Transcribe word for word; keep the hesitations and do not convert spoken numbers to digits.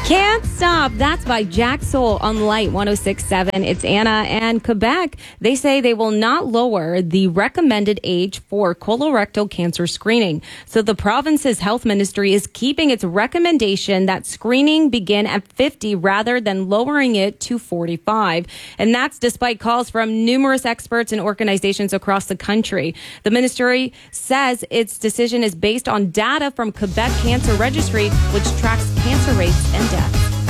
Can't Stop. That's by Jack Soul on Light one oh six point seven. It's Anna, and Quebec, they say they will not lower the recommended age for colorectal cancer screening. So the province's health ministry is keeping its recommendation that screening begin at fifty rather than lowering it to forty-five. And that's despite calls from numerous experts and organizations across the country. The ministry says its decision is based on data from Quebec Cancer Registry, which tracks cancer rates and deaths.